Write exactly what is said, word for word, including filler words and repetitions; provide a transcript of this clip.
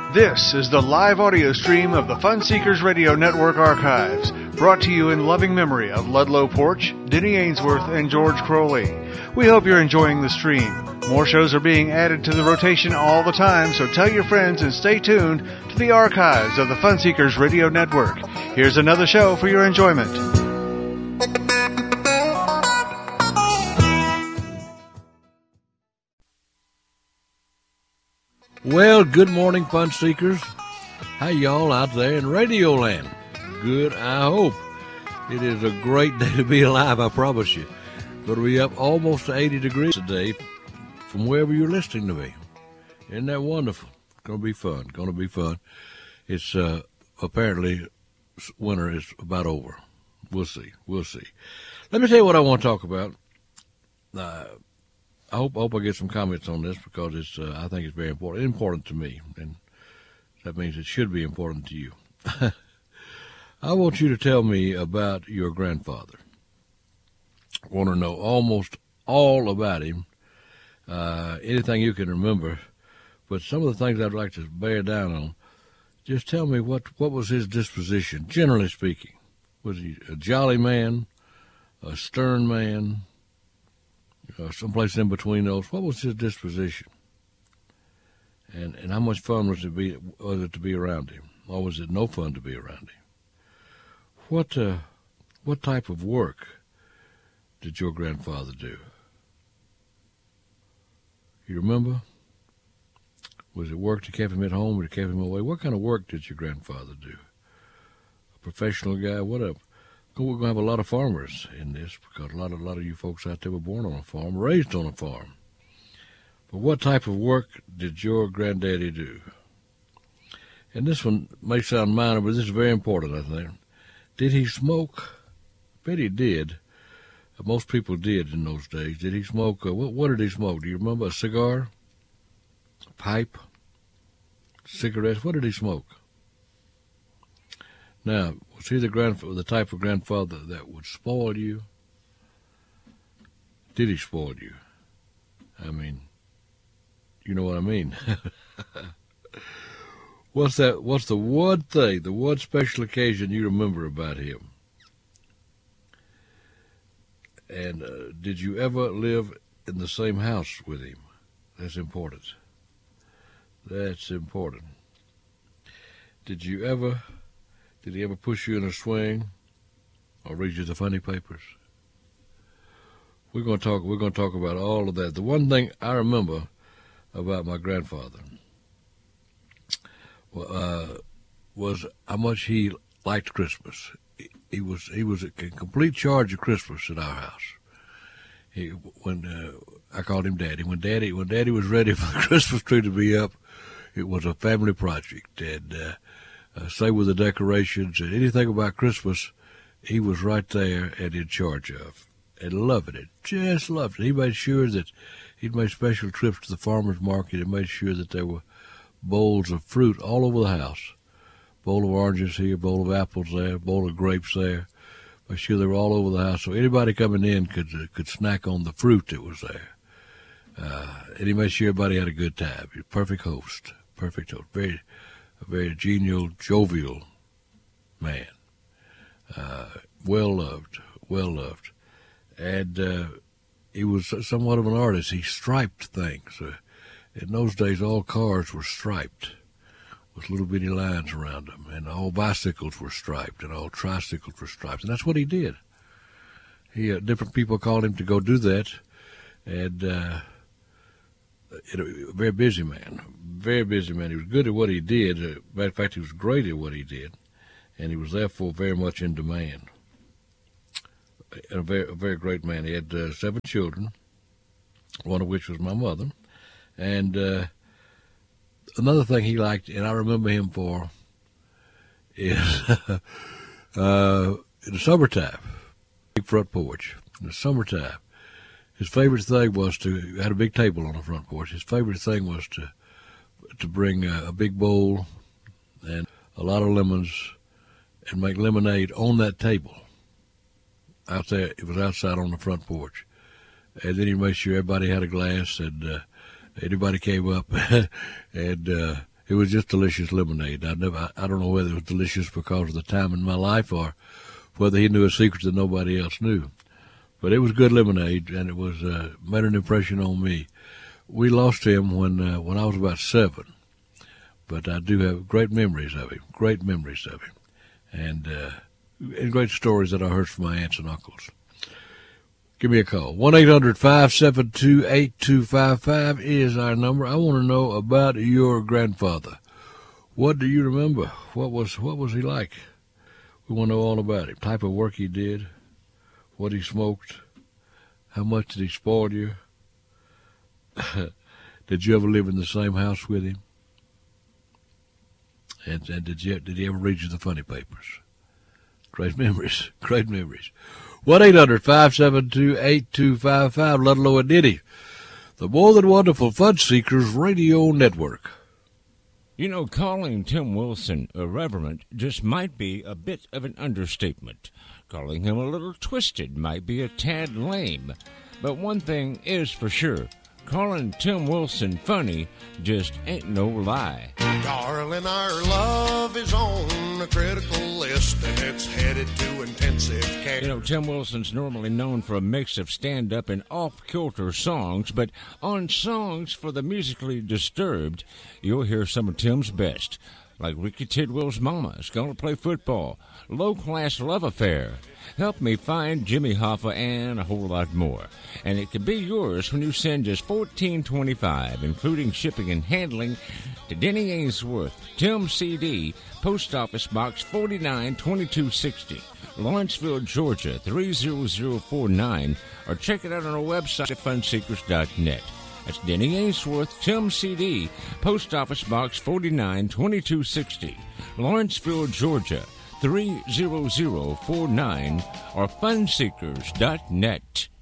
This is the live audio stream of the Fun Seekers Radio Network archives, brought to you in loving memory of Ludlow Porch, Denny Ainsworth, and George Crowley. We hope you're enjoying the stream. More shows are being added to the rotation all the time, so tell your friends and stay tuned to the archives of the Fun Seekers Radio Network. Here's another show for your enjoyment. Well, good morning, Fun Seekers. How y'all out there in Radio Land? Good, I hope. It is a great day to be alive, I promise you. Going to be up almost to eighty degrees today from wherever you're listening to me. Isn't that wonderful? It's going to be fun. Going to be fun. It's uh, apparently winter is about over. We'll see. We'll see. Let me tell you what I want to talk about. Uh, I hope, I hope I get some comments on this because it's. Uh, I think it's very important. Important to me, and that means it should be important to you. I want you to tell me about your grandfather. I want to know almost all about him, uh, anything you can remember. But some of the things I'd like to bear down on, just tell me what, what was his disposition, generally speaking. Was he a jolly man, a stern man, uh, someplace in between those? What was his disposition? And and how much fun was it, be, was it to be around him? Or was it no fun to be around him? What uh, what type of work did your grandfather do? You remember? Was it work that kept him at home or that kept him away? What kind of work did your grandfather do? A professional guy? What up? We're going to have a lot of farmers in this because a lot of a lot of you folks out there were born on a farm, raised on a farm. But what type of work did your granddaddy do? And this one may sound minor, but this is very important, I think. Did he smoke? I bet he did. Most people did in those days. Did he smoke? Uh, what, what did he smoke? Do you remember? A cigar? A pipe? Cigarettes? What did he smoke? Now, was he the, grandfather, the type of grandfather that would spoil you? Did he spoil you? I mean, you know what I mean. What's that? What's the one thing, the one special occasion you remember about him? And uh, did you ever live in the same house with him? That's important. That's important. Did you ever, did he ever push you in a swing or read you the funny papers? We're going to talk, we're going to talk about all of that. The one thing I remember about my grandfather uh, was how much he liked Christmas. He was he was in complete charge of Christmas at our house. He, when uh, I called him Daddy, when Daddy when Daddy was ready for the Christmas tree to be up, it was a family project. And uh, uh, say with the decorations and anything about Christmas, he was right there and in charge of, and loving it, just loved it. He made sure that he'd made special trips to the farmers market and made sure that there were bowls of fruit all over the house. Bowl of oranges here, bowl of apples there, bowl of grapes there. Make sure they were all over the house so anybody coming in could uh, could snack on the fruit that was there. Uh, and he made sure everybody had a good time. He was a perfect host, perfect host, very, a very genial, jovial man. Uh, well loved, well loved, and uh, he was somewhat of an artist. He striped things. Uh, in those days, all cars were striped, with little bitty lines around them, and all bicycles were striped, and all tricycles were striped, and that's what he did. He, uh, different people called him to go do that, and uh, it, a very busy man, very busy man. He was good at what he did. Uh, matter of fact, he was great at what he did, and he was therefore very much in demand. A very, a very great man. He had uh, seven children, one of which was my mother, and uh, another thing he liked, and I remember him for, is uh, in the summertime, big front porch. In the summertime, his favorite thing was to, he had a big table on the front porch. His favorite thing was to to bring a, a big bowl and a lot of lemons and make lemonade on that table. Out there, it was outside on the front porch. And then he made sure everybody had a glass, and uh, anybody came up and uh, it was just delicious lemonade. I never, I don't know whether it was delicious because of the time in my life or whether he knew a secret that nobody else knew. But it was good lemonade, and it was uh, made an impression on me. We lost him when uh, when I was about seven, but I do have great memories of him, great memories of him, and, uh, and great stories that I heard from my aunts and uncles. Give me a call. one eight hundred five seven two eight two five five is our number. I want to know about your grandfather. What do you remember? What was what was he like? We want to know all about him. Type of work he did, what he smoked, how much did he spoil you? Did you ever live in the same house with him? And, and did you did he ever read you the funny papers? Great memories, great memories. one eight hundred five seven two eight two five five, Ludlow and Diddy, the More Than Wonderful Fun Seekers Radio Network. You know, calling Tim Wilson irreverent just might be a bit of an understatement. Calling him a little twisted might be a tad lame. But one thing is for sure, calling Tim Wilson funny just ain't no lie. Darling, our love is on a critical list, and it's headed to intensive care. You know, Tim Wilson's normally known for a mix of stand-up and off-kilter songs, but on Songs for the Musically Disturbed, you'll hear some of Tim's best, like Ricky Tidwell's Mama's Gonna Play Football, Low Class Love Affair, Help Me Find Jimmy Hoffa, and a whole lot more. And it could be yours when you send just fourteen twenty-five, including shipping and handling, to Denny Ainsworth, Tim C D, Post Office Box forty-nine twenty-two sixty, Lawrenceville, Georgia three zero zero four nine, or check it out on our website at fun seekers dot net. That's Denny Ainsworth, Tim C D, Post Office Box forty-nine twenty-two sixty, Lawrenceville, Georgia three zero zero four nine, or fun seekers dot net.